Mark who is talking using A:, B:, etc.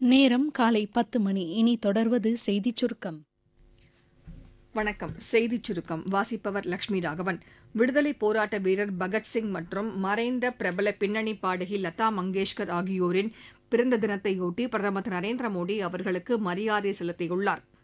A: நேரம் காலை 10 மணி. இனி தொடர்வது செய்திச் சுருக்கம்.
B: வணக்கம். செய்திச் சுருக்கம் வாசிப்பவர் லட்சுமி ராகவன். விடுதலைப் போராட்ட வீரர் பகத்சிங் மற்றும் மறைந்த பிரபல பின்னணி பாடகி லதா மங்கேஷ்கர் ஆகியோரின் பிறந்த தினத்தையொட்டி பிரதமர் திரு நரேந்திர மோடி அவர்களுக்கு மரியாதை செலுத்தியுள்ளார்.